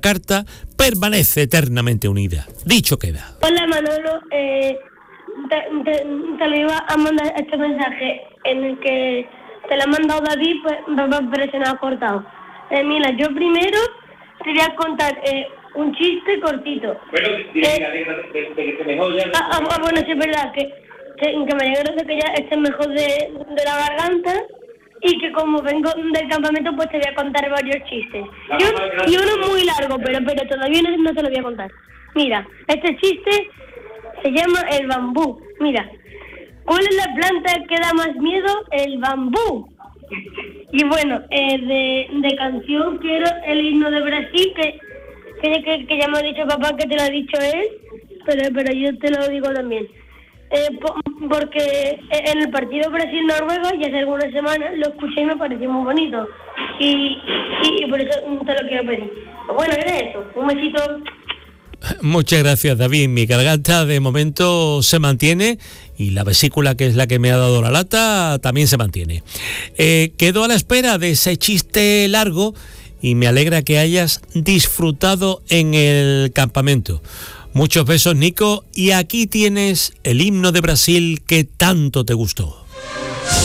carta permanece eternamente unida. Dicho queda. Hola Manolo, te lo iba a mandar este mensaje en el que te lo ha mandado David, pero se nos ha cortado. Mira, yo primero te voy a contar un chiste cortito. Bueno, de que se mejor ya... Bueno, sí es verdad que me alegro de que ya estés mejor de la garganta y que como vengo del campamento pues te voy a contar varios chistes. Y uno muy largo, pero todavía no te lo voy a contar. Mira, este chiste se llama el bambú. Mira, ¿cuál es la planta que da más miedo? El bambú. Y bueno, de canción quiero el himno de Brasil, que ya me ha dicho papá que te lo ha dicho él, pero yo te lo digo también. Porque en el partido Brasil-Noruega ya hace algunas semanas lo escuché y me pareció muy bonito. Y por eso te lo quiero pedir. Bueno, era eso. Un besito. Muchas gracias, David. Mi garganta de momento se mantiene y la vesícula, que es la que me ha dado la lata, también se mantiene. Quedo a la espera de ese chiste largo y me alegra que hayas disfrutado en el campamento. Muchos besos, Nico, y aquí tienes el himno de Brasil que tanto te gustó.